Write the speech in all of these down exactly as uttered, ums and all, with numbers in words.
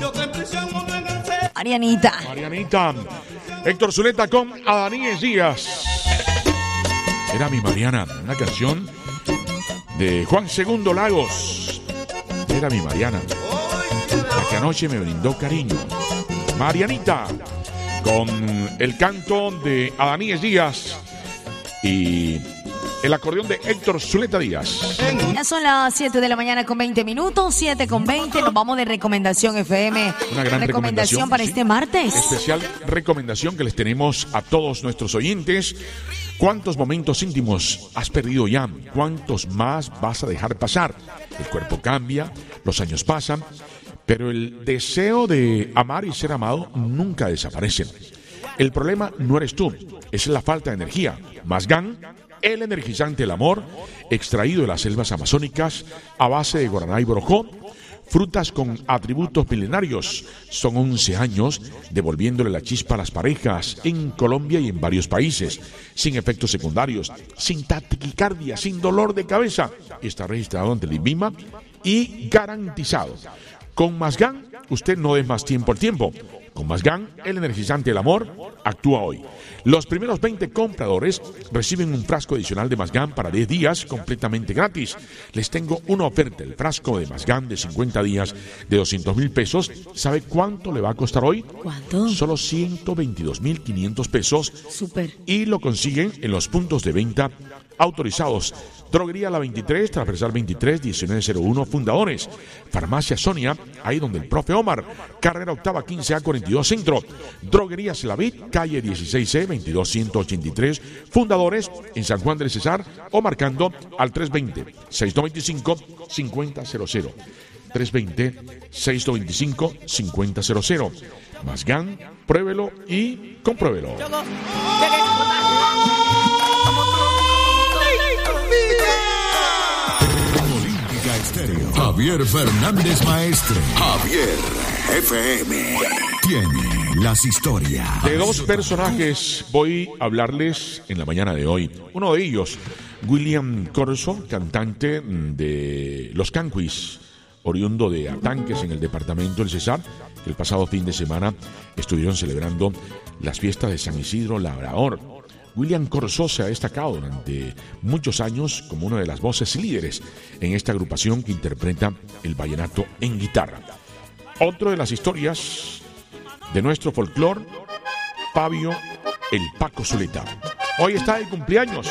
Marianita. Marianita. Héctor Zuleta con Adaníes Díaz. Era mi Mariana, una canción de Juan Segundo Lagos. Era mi Mariana, la que anoche me brindó cariño. Marianita, con el canto de Adaníes Díaz y el acordeón de Héctor Zuleta Díaz. Ya son las siete de la mañana con veinte minutos, siete con veinte. Nos vamos de Recomendación F M. Una gran recomendación, recomendación para sí. este martes. Especial recomendación que les tenemos a todos nuestros oyentes. ¿Cuántos momentos íntimos has perdido ya? ¿Cuántos más vas a dejar pasar? El cuerpo cambia, los años pasan, pero el deseo de amar y ser amado nunca desaparece. El problema no eres tú, es la falta de energía. Mazgán, el energizante del amor, extraído de las selvas amazónicas a base de guaraná y borojó, frutas con atributos milenarios. Son once años devolviéndole la chispa a las parejas en Colombia y en varios países, sin efectos secundarios, sin taquicardia, sin dolor de cabeza. Está registrado ante el INVIMA y garantizado. Con Mazgán, usted no dé más tiempo al tiempo. Con Mazgán, el energizante del amor, actúa hoy. Los primeros veinte compradores reciben un frasco adicional de Mazgán para diez días completamente gratis. Les tengo una oferta, el frasco de Mazgán de cincuenta días de doscientos mil pesos. ¿Sabe cuánto le va a costar hoy? ¿Cuánto? Solo ciento veintidós mil quinientos pesos. Súper. Y lo consiguen en los puntos de venta autorizados. Droguería La veintitrés, Transversal veintitrés, diecinueve cero uno, Fundadores. Farmacia Sonia, ahí donde el profe Omar. Carrera Octava quince A cuarenta y dos Centro. Droguería Celavid, calle dieciséis C, veintidós ciento ochenta y tres. Fundadores en San Juan del Cesar o marcando al tres veinte, seis dos veinticinco, cincuenta cero cero. tres veinte, seis dos veinticinco, cincuenta cero cero. Mazgán, pruébelo y compruébelo. Javier Fernández Maestre. Javier F M tiene las historias. De dos personajes voy a hablarles en la mañana de hoy. Uno de ellos, William Corso, cantante de Los Canquis, oriundo de Atanques en el departamento del Cesar, que el pasado fin de semana estuvieron celebrando las fiestas de San Isidro Labrador. William Corso se ha destacado durante muchos años como una de las voces líderes en esta agrupación que interpreta el vallenato en guitarra. Otra de las historias de nuestro folclore, Fabio el Paco Zuleta. Hoy está de cumpleaños,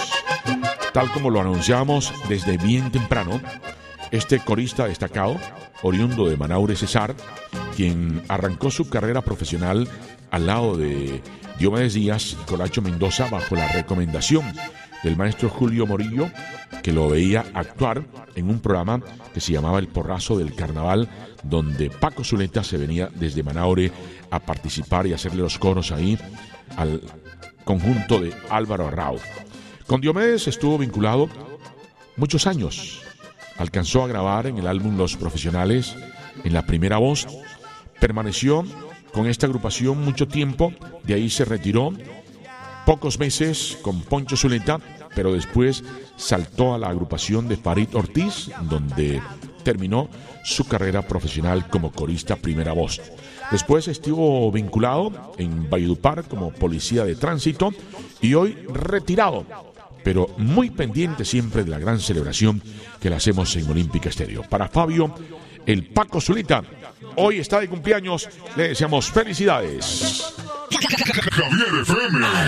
tal como lo anunciamos desde bien temprano. Este corista destacado, oriundo de Manaure Cesar, quien arrancó su carrera profesional al lado de Diomedes Díaz y Colacho Mendoza bajo la recomendación del maestro Julio Morillo, que lo veía actuar en un programa que se llamaba El Porrazo del Carnaval, donde Paco Zuleta se venía desde Manaure a participar y hacerle los coros ahí al conjunto de Álvaro Arrau. Con Diomedes estuvo vinculado muchos años. Alcanzó a grabar en el álbum Los Profesionales, en la primera voz. Permaneció con esta agrupación mucho tiempo, de ahí se retiró pocos meses con Poncho Zuleta, pero después saltó a la agrupación de Farid Ortiz, donde terminó su carrera profesional como corista primera voz. Después estuvo vinculado en Valledupar como policía de tránsito y hoy retirado, pero muy pendiente siempre de la gran celebración que le hacemos en Olímpica Estéreo. Para Fabio el Paco Zuleta, hoy está de cumpleaños, le deseamos felicidades. Javier F M